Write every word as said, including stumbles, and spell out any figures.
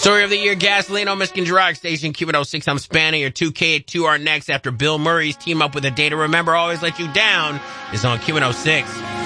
Story of the year, gasoline on Michigan's rock station, Q one oh six. I'm Spanny. Your two K at two are next after Bill Murray's team up with a day to remember always let you down is on Q one oh six.